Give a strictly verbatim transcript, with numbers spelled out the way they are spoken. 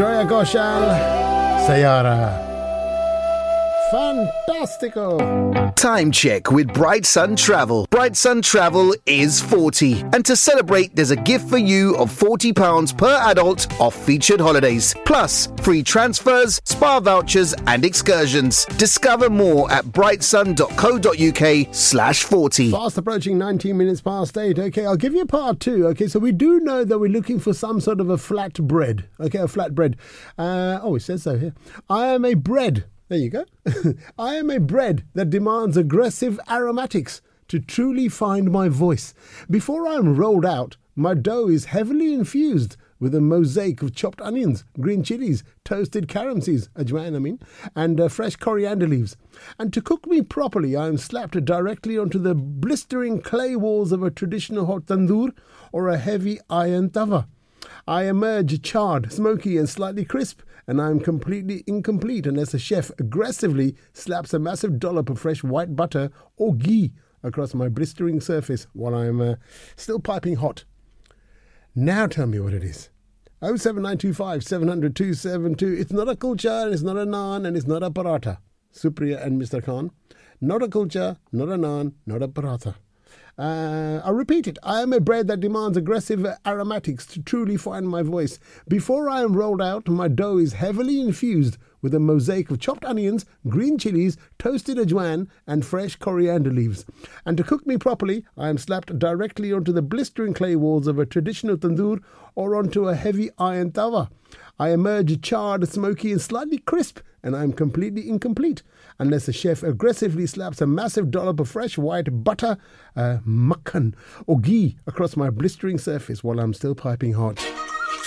Shreya Ghoshal, Sayara. Fantastico. Time check with Bright Sun Travel. Bright Sun Travel is forty. And to celebrate, there's a gift for you of forty pounds per adult off featured holidays. Plus, free transfers, spa vouchers and excursions. Discover more at brightsun.co.uk slash 40. Fast approaching nineteen minutes past eight. Okay, I'll give you part two. Okay, so we do know that we're looking for some sort of a flat bread. Okay, a flat bread. Uh, oh, it says so here. I am a bread. There you go. I am a bread that demands aggressive aromatics to truly find my voice. Before I am rolled out, my dough is heavily infused with a mosaic of chopped onions, green chilies, toasted carom seeds, ajwain I mean, and uh, fresh coriander leaves. And to cook me properly, I am slapped directly onto the blistering clay walls of a traditional hot tandoor or a heavy iron tawa. I emerge charred, smoky and slightly crisp, and I am completely incomplete unless the chef aggressively slaps a massive dollop of fresh white butter or ghee across my blistering surface while I am uh, still piping hot. Now tell me what it is. oh seven nine two five, seven hundred, two seven two. It's not a kulcha, and it's not a naan, and it's not a paratha. Supriya and Mister Khan. Not a kulcha, not a naan, not a paratha. Uh, I'll repeat it. I am a bread that demands aggressive aromatics to truly find my voice. Before I am rolled out, my dough is heavily infused with a mosaic of chopped onions, green chilies, toasted ajwain, and fresh coriander leaves. And to cook me properly, I am slapped directly onto the blistering clay walls of a traditional tandoor or onto a heavy iron tawa. I emerge charred, smoky, and slightly crisp, and I am completely incomplete unless the chef aggressively slaps a massive dollop of fresh white butter, uh, makhan, or ghee across my blistering surface while I'm still piping hot.